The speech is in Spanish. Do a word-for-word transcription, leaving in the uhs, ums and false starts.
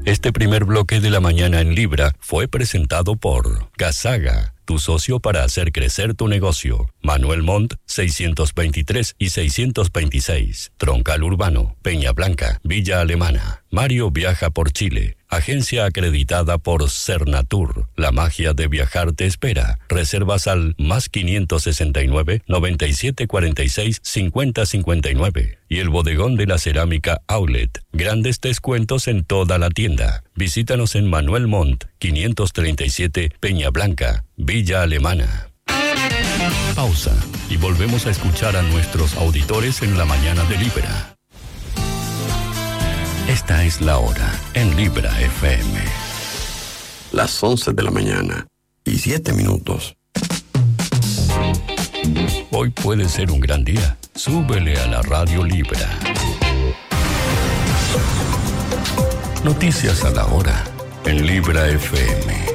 Este primer bloque de la mañana en Libra fue presentado por Gasaga, tu socio para hacer crecer tu negocio. Manuel Montt, seiscientos veintitrés y seiscientos veintiséis. Troncal Urbano, Peña Blanca, Villa Alemana. Mario viaja por Chile. Agencia acreditada por Cernatur. La magia de viajar te espera. Reservas al más quinientos sesenta y nueve, noventa y siete cuarenta y seis, cincuenta cincuenta y nueve. Y el bodegón de la cerámica Outlet. Grandes descuentos en toda la tienda. Visítanos en Manuel Montt, quinientos treinta y siete, Peña Blanca, Villa Alemana. Pausa y volvemos a escuchar a nuestros auditores en la mañana de Libra. Esta es la hora en Libra F M. Las once de la mañana y siete minutos. Hoy puede ser un gran día. Súbele a la radio Libra. Noticias a la hora en Libra F M.